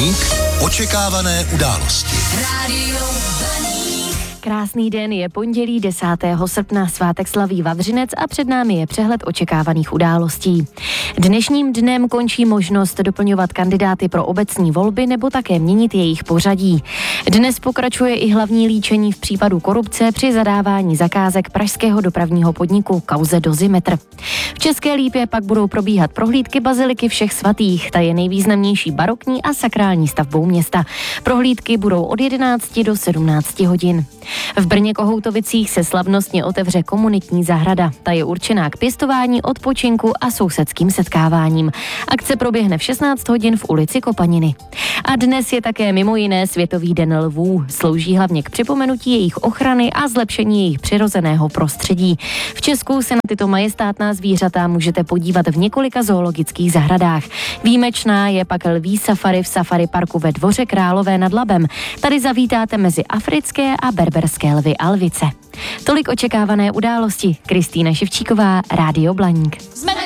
Blaník. Očekávané události. Rádio Blaník. Krásný den, je pondělí 10. srpna, svátek slaví Vavřinec a před námi je přehled očekávaných událostí. Dnešním dnem končí možnost doplňovat kandidáty pro obecní volby nebo také měnit jejich pořadí. Dnes pokračuje i hlavní líčení v případu korupce při zadávání zakázek pražského dopravního podniku kauze Dozimetr. V České Lípě pak budou probíhat prohlídky baziliky Všech svatých, ta je nejvýznamnější barokní a sakrální stavbou města. Prohlídky budou od 11 do 17 hodin. V Brně Kohoutovicích se slavnostně otevře komunitní zahrada. Ta je určená k pěstování, odpočinku a sousedským setkáváním. Akce proběhne v 16 hodin v ulici Kopaniny. A dnes je také mimo jiné Světový den lvů. Slouží hlavně k připomenutí jejich ochrany a zlepšení jejich přirozeného prostředí. V Česku se na tyto majestátná zvířata můžete podívat v několika zoologických zahradách. Výjimečná je pak lví safari v Safari parku ve Dvoře Králové nad Labem. Tady zavítáte mezi africké a berberské lvy a lvice. Tolik očekávané události. Kristýna Ševčíková, Rádio Blaník.